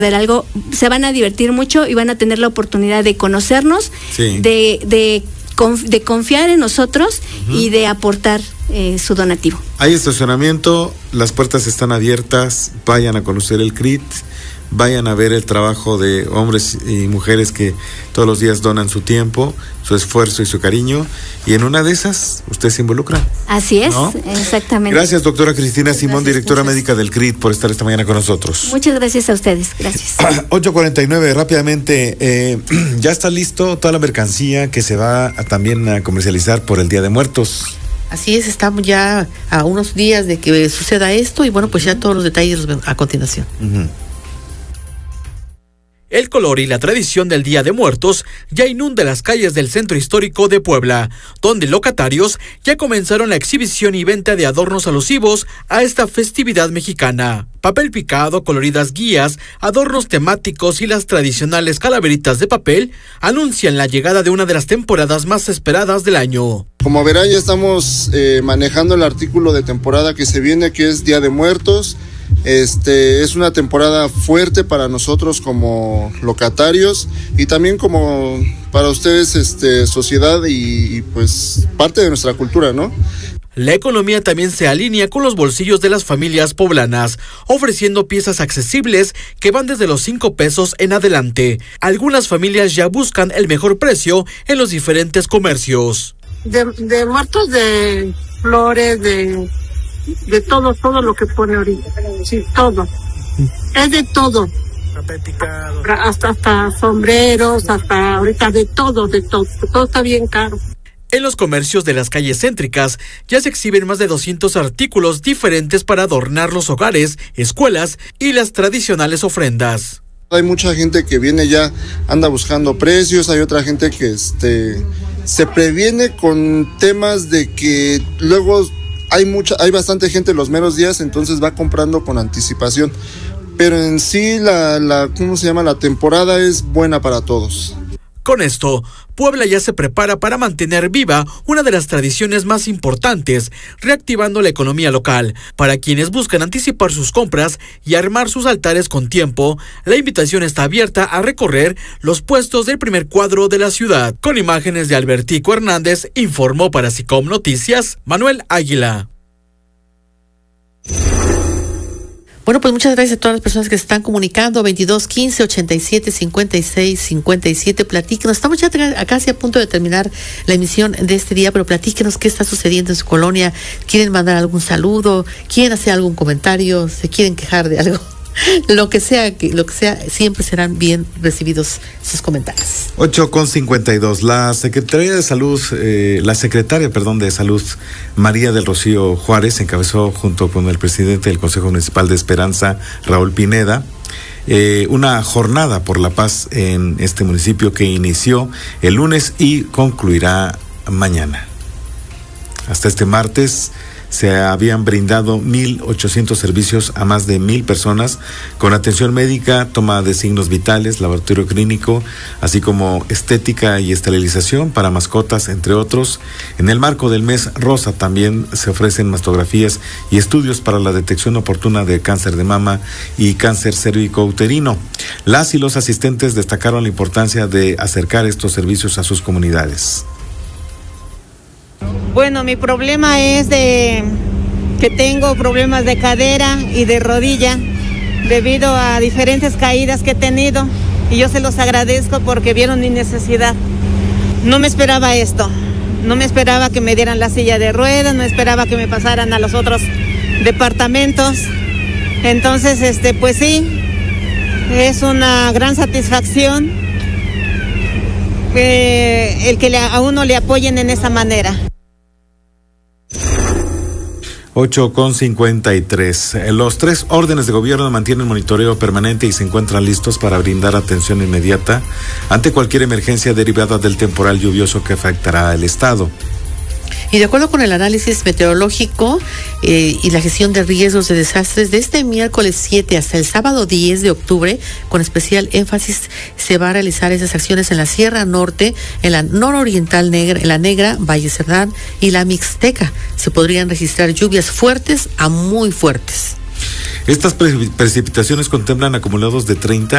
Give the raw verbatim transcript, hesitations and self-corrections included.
algo, se van a divertir mucho y van a tener la oportunidad de conocernos, sí. de, de, de confiar en nosotros uh-huh. y de aportar eh, su donativo. Hay estacionamiento, las puertas están abiertas, vayan a conocer el C R I T, vayan a ver el trabajo de hombres y mujeres que todos los días donan su tiempo, su esfuerzo y su cariño, y en una de esas usted se involucra. Así es, ¿no? Exactamente. Gracias, doctora Cristina Simón, gracias, directora gracias. médica del C R I T, por estar esta mañana con nosotros. Muchas gracias a ustedes, gracias. ocho cuarenta y nueve, rápidamente, eh, ya está listo toda la mercancía que se va a, también a comercializar por el Día de Muertos. Así es, estamos ya a unos días de que suceda esto y bueno, pues ya todos los detalles a continuación. Uh-huh. El color y la tradición del Día de Muertos ya inunda las calles del centro histórico de Puebla, donde locatarios ya comenzaron la exhibición y venta de adornos alusivos a esta festividad mexicana. Papel picado, coloridas guías, adornos temáticos y las tradicionales calaveritas de papel anuncian la llegada de una de las temporadas más esperadas del año. Como verán, ya estamos eh, manejando el artículo de temporada que se viene, que es Día de Muertos. Este es una temporada fuerte para nosotros como locatarios y también como para ustedes, este, sociedad y, y pues parte de nuestra cultura, ¿no? La economía también se alinea con los bolsillos de las familias poblanas, ofreciendo piezas accesibles que van desde los cinco pesos en adelante. Algunas familias ya buscan el mejor precio en los diferentes comercios. De, de muertos, de flores, de... de todo, todo lo que pone ahorita, sí, todo, es de todo, hasta, hasta sombreros, hasta ahorita de todo, de todo, todo está bien caro. En los comercios de las calles céntricas ya se exhiben más de doscientos artículos diferentes para adornar los hogares, escuelas y las tradicionales ofrendas. Hay mucha gente que viene ya, anda buscando precios, hay otra gente que este se previene con temas de que luego Hay mucha, hay bastante gente los meros días, entonces va comprando con anticipación. Pero en sí, la, la, ¿cómo se llama? La temporada es buena para todos. Con esto, Puebla ya se prepara para mantener viva una de las tradiciones más importantes, reactivando la economía local. Para quienes buscan anticipar sus compras y armar sus altares con tiempo, la invitación está abierta a recorrer los puestos del primer cuadro de la ciudad. Con imágenes de Albertico Hernández, informó para SICOM Noticias, Manuel Águila. Bueno, pues muchas gracias a todas las personas que se están comunicando. veintidós quince ochenta y siete cincuenta y seis cincuenta y siete. Platíquenos. Estamos ya casi a punto de terminar la emisión de este día, pero platíquenos qué está sucediendo en su colonia. ¿Quieren mandar algún saludo? ¿Quieren hacer algún comentario? ¿Se quieren quejar de algo? Lo que sea, lo que sea, siempre serán bien recibidos sus comentarios. ocho con cincuenta y dos. La Secretaría de Salud, eh, la Secretaria, perdón, de Salud, María del Rocío Juárez, encabezó junto con el presidente del Consejo Municipal de Esperanza, Raúl Pineda, eh, una jornada por la paz en este municipio que inició el lunes y concluirá mañana. Hasta este martes se habían brindado mil ochocientos servicios a más de mil personas con atención médica, toma de signos vitales, laboratorio clínico, así como estética y esterilización para mascotas, entre otros. En el marco del mes rosa también se ofrecen mastografías y estudios para la detección oportuna de cáncer de mama y cáncer cervicouterino. Las y los asistentes destacaron la importancia de acercar estos servicios a sus comunidades. Bueno, mi problema es de que tengo problemas de cadera y de rodilla debido a diferentes caídas que he tenido y yo se los agradezco porque vieron mi necesidad. No me esperaba esto, no me esperaba que me dieran la silla de ruedas, no esperaba que me pasaran a los otros departamentos. Entonces, este, pues sí, es una gran satisfacción eh, el que le, a uno le apoyen en esa manera. ocho con cincuenta y tres. Los tres órdenes de gobierno mantienen monitoreo permanente y se encuentran listos para brindar atención inmediata ante cualquier emergencia derivada del temporal lluvioso que afectará al estado. Y de acuerdo con el análisis meteorológico eh, y la gestión de riesgos de desastres, de este miércoles siete hasta el sábado diez de octubre, con especial énfasis, se va a realizar esas acciones en la Sierra Norte, en la nororiental negra, en la Negra, Valle Cerdán y la Mixteca. Se podrían registrar lluvias fuertes a muy fuertes. Estas precipitaciones contemplan acumulados de treinta